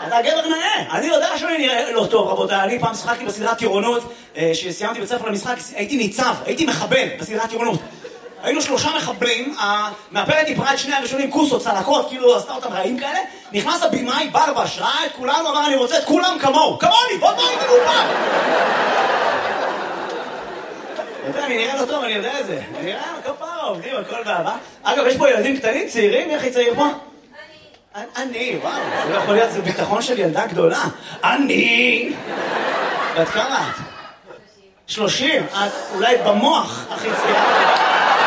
אתה גבר נאה. אני יודע שאני נראה לא טוב, רבותיי. אני פעם שחקתי בסדרת טירונות, שסיימתי בית ספר למשחק, הייתי ניצב, הייתי מחבל בסדרת טירונות. היינו 3 מחבלים, המאפרת דיברה את 2 הראשונים, כוסות, צלקות, כאילו עשתה אותם רעים כאלה. נכנס הבימאי, ברבש, ראה את כולנו, אמר, אני רוצה את כולם כמוהו. כמוני, בוא תבוא איתי לאופן. אני נראה לא טוב, אני יודע את זה. אני נראה כפרה, עובדים, הכל באהבה. אגב, יש פה ילדים קטנים, צעירים, איך היא צעיר פה? אני, וואו, זה לא יכול להיות, זה ביטחון של ילדה גדולה. אני! ואת כמה את? 30. את אולי במוח הכי צעירה.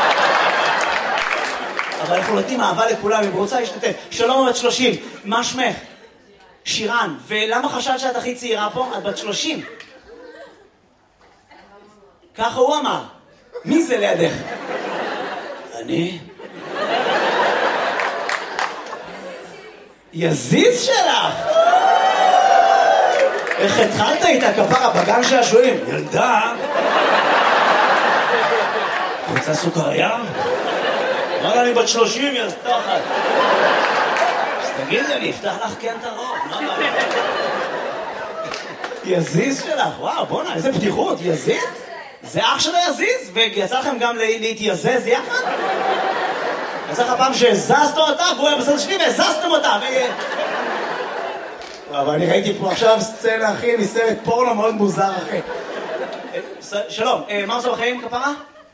אבל אנחנו נותנים אהבה לכולם, אם רוצה להשתתף. שלום, בת 30. מה שמך? שירן. ולמה חשבת שאת הכי צעירה פה? את בת 30. ככה הוא אמר. מי זה לידך? אני? יזיז שלך! איך התחלת איתה כפרה בגן שעשועים? ילדה? רוצה סוכריה? אמרה אני בת 30, היא תחת. אז תגידי, אני אפתח לך כן את הרוב. יזיז שלך, וואו, בוא'נה, איזה פתיחות, יזיז? זה אח שלו יזיז? ויצא לכם גם להתייזז יחד? יצא לך פעם שהזזת אותה, והוא היה בסדר שלי והזזתם אותה, אבל אני ראיתי פה עכשיו סצנה, אחי, מסרט פורנו מאוד מוזר, אחי. שלום, מה עושה בחיים, כפרה?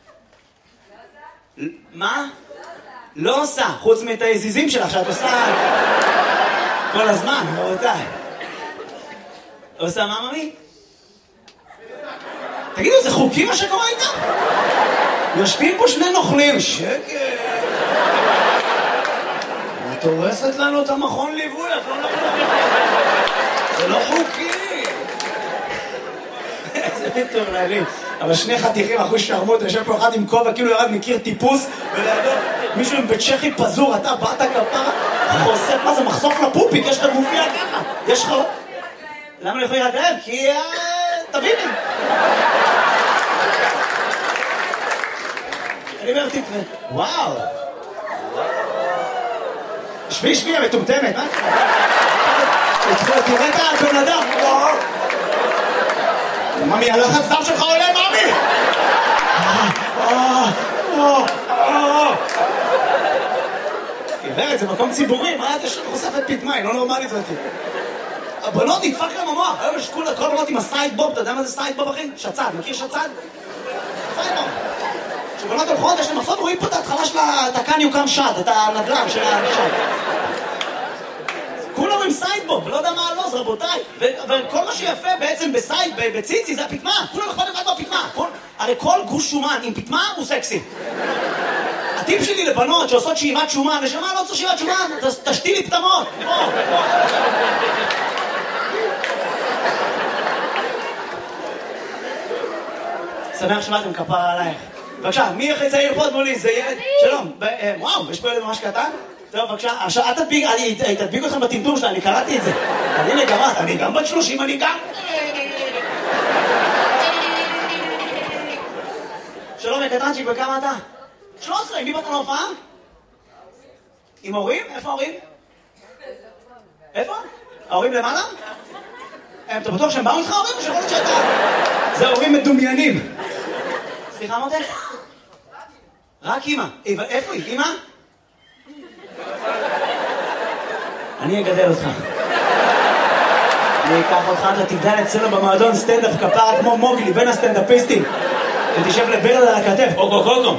מה? לא עושה, חוץ מאת היזיזים שלך שאת עושה כל הזמן, רבותיי. עושה מה, ממי? תגידו, זה חוקי מה שקורה איתה? יושבים פה 2 נוכלים. שקט. את הורסת לנו את המכון ליווי, את לא נוכלים. זה לא חוקי. איזה מטורללים. אבל 2 חתיכים אחוז שרמות, יושב פה אחד עם כובע, כאילו ירד מכיר טיפוס, ולידו מישהו עם בית צ'כי פזור, אתה באת כפרה, חושף, מה זה, מחשוף לפופיק, יש לך גופיה ככה, יש לך... למה אני יכול לראות לב? כי... תביני. אני אומר, תקרא, וואו. שבי, המטומטמת, מה? תראה את הבן אדם, וואו. ממי, הלחץ דם שלך עולה, ממי! גברת, זה מקום ציבורי, מה אתה חושפת פתמה, היא לא נורמלית זאת. הבנות נדפק להם המוח, היום יש כל הבנות עם הסייד בוב, אתה יודע מה זה סייד בוב, אחי? שצד, מכיר שצד? סייד בוב. כשבנות הולכות, יש להם מחסות, רואים פה את ההתחלה של הקן יוקם שד, את הנדל"ן של השד. כולם עם סיידבוב, לא יודע מה הלוז, רבותיי. וכל מה שיפה בעצם בסייד, בציצי, זה הפתמה. כולם אחד אחד בפתמה. הרי כל גוש שומן עם פתמה הוא סקסי. הטיפ שלי לבנות שעושות שאיבת שומן, נשמה, לא צריך שאיבת שומן, תשתי לי פתמות. שמח שבאתם, כפרה עלייך. בבקשה, מי הכי צעיר פה מולי? זה ילד? שלום. וואו, יש פה ילד ממש קטן? טוב, בבקשה, עכשיו, אני תדביק אתכם בטמטום שלה, אני קראתי את זה. הנה, גמרת, אני גם בת 30, אני גם... שלום, קטנצ'יק, וכמה אתה? 13, עם מי באת להופעה? עם הורים? איפה ההורים? איפה? ההורים למעלה? אתה בטוח שהם באו איתך ההורים? או שיכול להיות שאתה... זה הורים מדומיינים. סליחה, מותק? רק אמא. איפה היא? אמא? אני אגדל אותך. אני אקח אותך, אתה תגדל אצלנו במועדון סטנדאפ כפרה כמו מוגלי, בין הסטנדאפיסטים. ותשב לברד על הכתף, אוקו.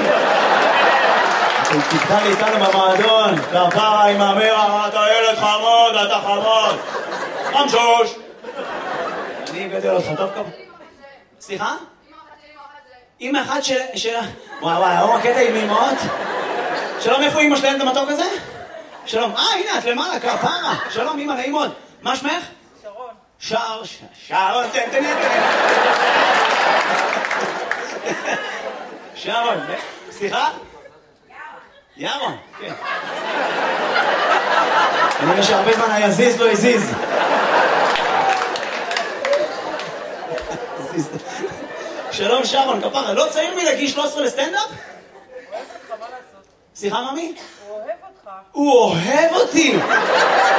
תגדל איתנו במועדון, כפרה עם המרה, אתה ילד חמוד, אתה חמוד. חמשוש. אני אגדל אותך, טוב כפרה. סליחה? אמא אחת של... וואי, היום הקטע עם אמאות. שלום, איפה אמא שלהם את המתוק הזה? שלום, הנה, את למעלה, כפרה. שלום, אמא, נעים מאוד. מה שמך? שרון. שרון, תן. שרון, סליחה? ירון, כן. אני רואה שהרבה זמן היזיז לא הזיז. שלום, שרון, כפרה. לא צעיר מלהגיש 13 לסטנדאפ? הוא אוהב אותך, מה לעשות? סליחה, ממי? הוא אוהב אותך. הוא אוהב אותי!